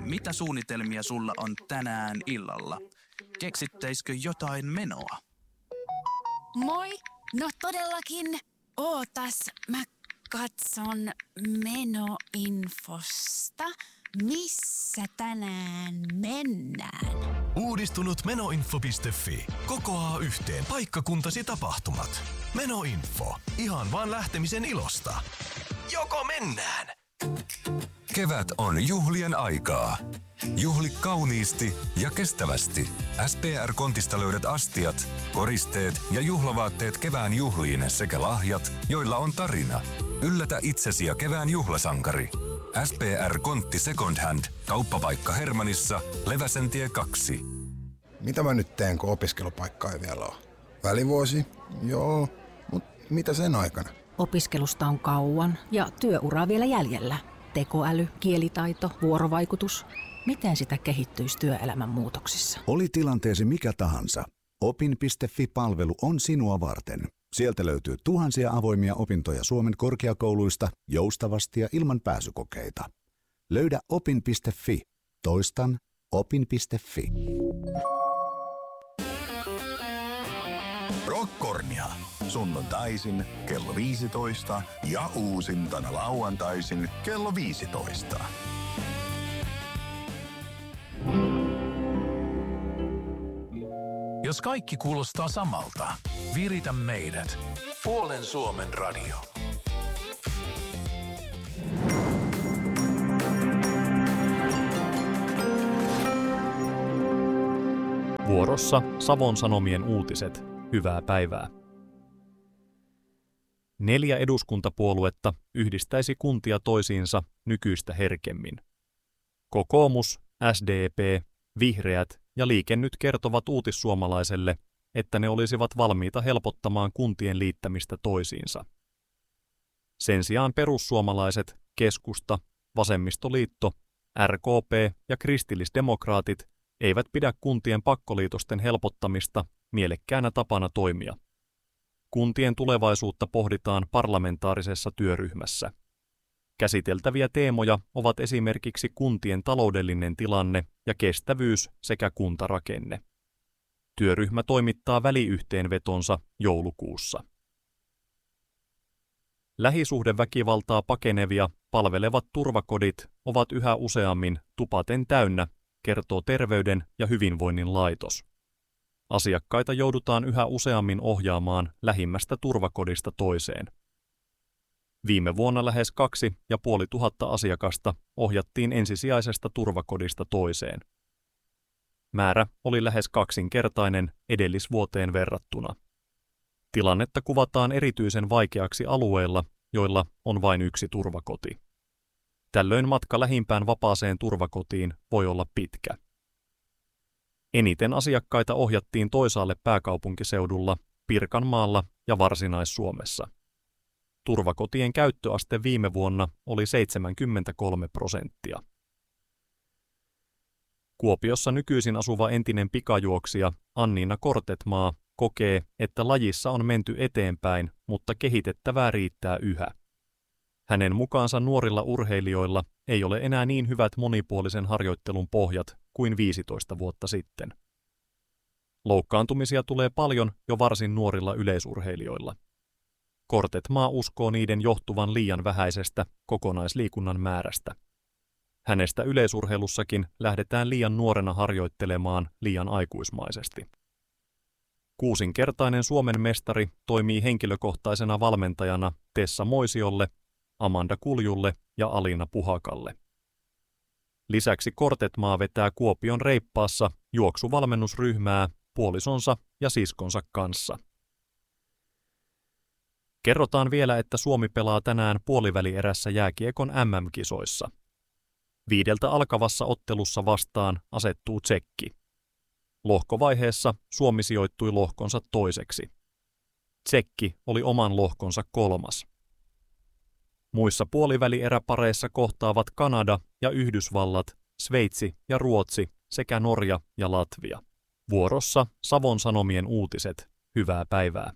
Mitä suunnitelmia sulla on tänään illalla? Keksittäisikö jotain menoa? Moi! No todellakin. Ootas, mä katson menoinfosta. Missä tänään mennään? Uudistunut menoinfo.fi kokoaa yhteen paikkakuntasi tapahtumat. Menoinfo. Ihan vaan lähtemisen ilosta. Joko mennään? Kevät on juhlien aikaa. Juhli kauniisti ja kestävästi. SPR-kontista löydät astiat, koristeet ja juhlavaatteet kevään juhliin sekä lahjat, joilla on tarina. Yllätä itsesi ja kevään juhlasankari. SPR-kontti Second Hand. Kauppapaikka Hermannissa, Leväsentie 2. Mitä mä nyt teen, kun opiskelupaikkaa ei vielä ole? Välivuosi? Joo, mutta mitä sen aikana? Opiskelusta on kauan ja työuraa vielä jäljellä. Tekoäly, kielitaito, vuorovaikutus. Miten sitä kehittyisi työelämän muutoksissa? Oli tilanteesi mikä tahansa. Opin.fi-palvelu on sinua varten. Sieltä löytyy tuhansia avoimia opintoja Suomen korkeakouluista joustavasti ja ilman pääsykokeita. Löydä opin.fi. Toistan opin.fi. Rockkornia. Sunnuntaisin kello 15 ja uusintana lauantaisin kello 15. Jos kaikki kuulostaa samalta, viritä meidät. Puolen Suomen radio. Vuorossa Savon Sanomien uutiset. Hyvää päivää. 4 eduskuntapuoluetta yhdistäisi kuntia toisiinsa nykyistä herkemmin. Kokoomus, SDP, Vihreät ja Liike Nyt kertovat Uutissuomalaiselle, että ne olisivat valmiita helpottamaan kuntien liittämistä toisiinsa. Sen sijaan perussuomalaiset, keskusta, vasemmistoliitto, RKP ja kristillisdemokraatit eivät pidä kuntien pakkoliitosten helpottamista mielekkäänä tapana toimia. Kuntien tulevaisuutta pohditaan parlamentaarisessa työryhmässä. Käsiteltäviä teemoja ovat esimerkiksi kuntien taloudellinen tilanne ja kestävyys sekä kuntarakenne. Työryhmä toimittaa väliyhteenvetonsa joulukuussa. Lähisuhdeväkivaltaa pakenevia palvelevat turvakodit ovat yhä useammin tupaten täynnä, kertoo Terveyden ja hyvinvoinnin laitos. Asiakkaita joudutaan yhä useammin ohjaamaan lähimmästä turvakodista toiseen. Viime vuonna lähes 2500 asiakasta ohjattiin ensisijaisesta turvakodista toiseen. Määrä oli lähes kaksinkertainen edellisvuoteen verrattuna. Tilannetta kuvataan erityisen vaikeaksi alueilla, joilla on vain yksi turvakoti. Tällöin matka lähimpään vapaaseen turvakotiin voi olla pitkä. Eniten asiakkaita ohjattiin toisaalle pääkaupunkiseudulla, Pirkanmaalla ja Varsinais-Suomessa. Turvakotien käyttöaste viime vuonna oli 73%. Kuopiossa nykyisin asuva entinen pikajuoksija Anniina Kortetmaa kokee, että lajissa on menty eteenpäin, mutta kehitettävää riittää yhä. Hänen mukaansa nuorilla urheilijoilla ei ole enää niin hyvät monipuolisen harjoittelun pohjat kuin 15 vuotta sitten. Loukkaantumisia tulee paljon jo varsin nuorilla yleisurheilijoilla. Kortetmaa uskoo niiden johtuvan liian vähäisestä kokonaisliikunnan määrästä. Hänestä yleisurheilussakin lähdetään liian nuorena harjoittelemaan liian aikuismaisesti. 6-kertainen Suomen mestari toimii henkilökohtaisena valmentajana Tessa Moisiolle, Amanda Kuljulle ja Alina Puhakalle. Lisäksi Kortetmaa vetää Kuopion Reippaassa juoksuvalmennusryhmää puolisonsa ja siskonsa kanssa. Kerrotaan vielä, että Suomi pelaa tänään puolivälierässä jääkiekon MM-kisoissa. 5 alkavassa ottelussa vastaan asettuu Tsekki. Lohkovaiheessa Suomi sijoittui lohkonsa toiseksi. Tsekki oli oman lohkonsa 3. Muissa puolivälieräpareissa kohtaavat Kanada ja Yhdysvallat, Sveitsi ja Ruotsi sekä Norja ja Latvia. Vuorossa Savon Sanomien uutiset. Hyvää päivää.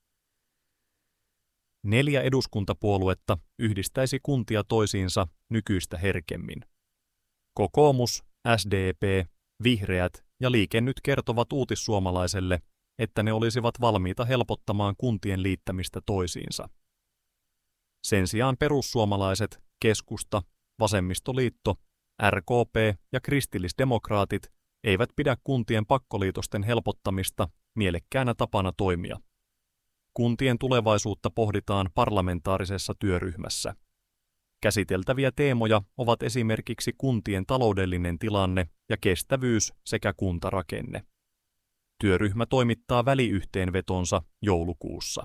4 eduskuntapuoluetta yhdistäisi kuntia toisiinsa nykyistä herkemmin. Kokoomus, SDP, Vihreät ja Liike Nyt kertovat Uutissuomalaiselle, että ne olisivat valmiita helpottamaan kuntien liittämistä toisiinsa. Sen sijaan perussuomalaiset, keskusta, vasemmistoliitto, RKP ja kristillisdemokraatit eivät pidä kuntien pakkoliitosten helpottamista mielekkäänä tapana toimia. Kuntien tulevaisuutta pohditaan parlamentaarisessa työryhmässä. Käsiteltäviä teemoja ovat esimerkiksi kuntien taloudellinen tilanne ja kestävyys sekä kuntarakenne. Työryhmä toimittaa väliyhteenvetonsa joulukuussa.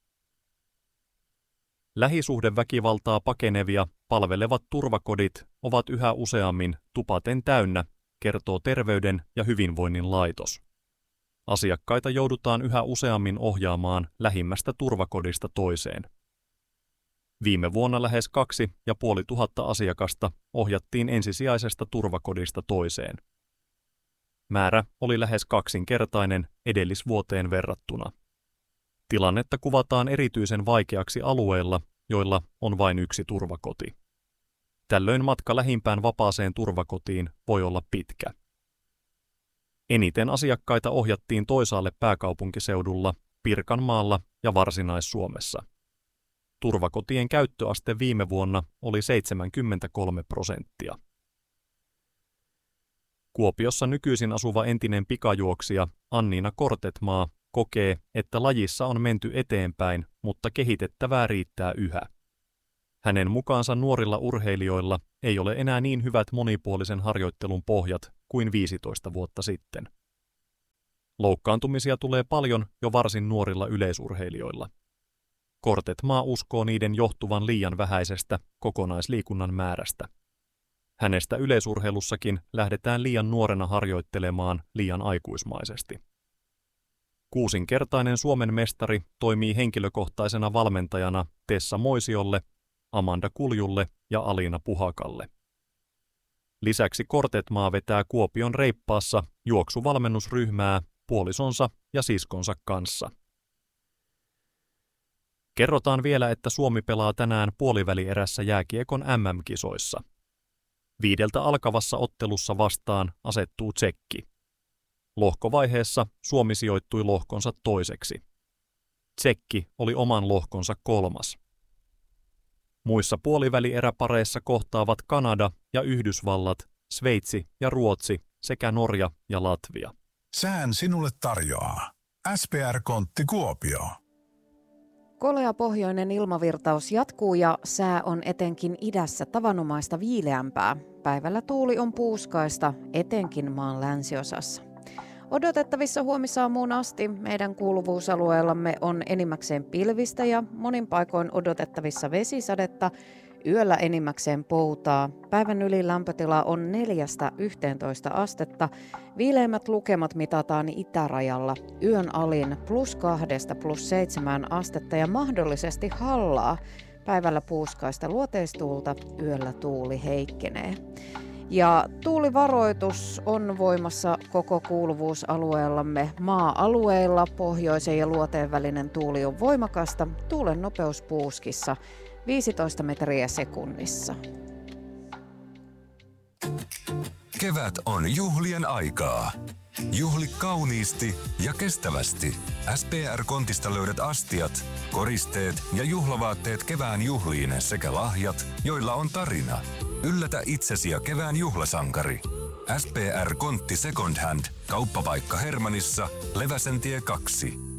Lähisuhdeväkivaltaa pakenevia palvelevat turvakodit ovat yhä useammin tupaten täynnä, kertoo Terveyden ja hyvinvoinnin laitos. Asiakkaita joudutaan yhä useammin ohjaamaan lähimmästä turvakodista toiseen. Viime vuonna lähes 2500 asiakasta ohjattiin ensisijaisesta turvakodista toiseen. Määrä oli lähes kaksinkertainen edellisvuoteen verrattuna. Tilannetta kuvataan erityisen vaikeaksi alueilla, joilla on vain yksi turvakoti. Tällöin matka lähimpään vapaaseen turvakotiin voi olla pitkä. Eniten asiakkaita ohjattiin toisaalle pääkaupunkiseudulla, Pirkanmaalla ja Varsinais-Suomessa. Turvakotien käyttöaste viime vuonna oli 73%. Kuopiossa nykyisin asuva entinen pikajuoksija Anniina Kortetmaa kokee, että lajissa on menty eteenpäin, mutta kehitettävää riittää yhä. Hänen mukaansa nuorilla urheilijoilla ei ole enää niin hyvät monipuolisen harjoittelun pohjat kuin 15 vuotta sitten. Loukkaantumisia tulee paljon jo varsin nuorilla yleisurheilijoilla. Kortetmaa uskoo niiden johtuvan liian vähäisestä kokonaisliikunnan määrästä. Hänestä yleisurheilussakin lähdetään liian nuorena harjoittelemaan liian aikuismaisesti. 6-kertainen Suomen mestari toimii henkilökohtaisena valmentajana Tessa Moisiolle, Amanda Kuljulle ja Alina Puhakalle. Lisäksi Kortetmaa vetää Kuopion Reippaassa juoksuvalmennusryhmää puolisonsa ja siskonsa kanssa. Kerrotaan vielä, että Suomi pelaa tänään puolivälierässä jääkiekon MM-kisoissa. 5 alkavassa ottelussa vastaan asettuu Tsekki. Lohkovaiheessa Suomi sijoittui lohkonsa toiseksi. Tsekki oli oman lohkonsa 3. Muissa puolivälieräpareissa kohtaavat Kanada ja Yhdysvallat, Sveitsi ja Ruotsi sekä Norja ja Latvia. Sään sinulle tarjoaa SPR-kontti Kuopio. Kolea pohjoinen ilmavirtaus jatkuu ja sää on etenkin idässä tavanomaista viileämpää. Päivällä tuuli on puuskaista, etenkin maan länsiosassa. Odotettavissa huomisaamuun asti meidän kuuluvuusalueellamme on enimmäkseen pilvistä ja monin paikoin odotettavissa vesisadetta, yöllä enimmäkseen poutaa. Päivän yli lämpötila on 4–11 astetta. Viileimmät lukemat mitataan itärajalla. Yön alin +2–+7 astetta ja mahdollisesti hallaa. Päivällä puuskaista luoteistuulta, yöllä tuuli heikkenee. Ja tuulivaroitus on voimassa koko kuuluvuusalueellamme. Maa-alueilla pohjoisen ja luoteen välinen tuuli on voimakasta. Tuulen nopeus puuskissa 15 metriä sekunnissa. Kevät on juhlien aikaa. Juhli kauniisti ja kestävästi. SPR-kontista löydät astiat, koristeet ja juhlavaatteet kevään juhliin sekä lahjat, joilla on tarina. Yllätä itsesi ja kevään juhlasankari. SPR Kontti Second Hand, kauppapaikka Hermannissa, Leväsentie 2.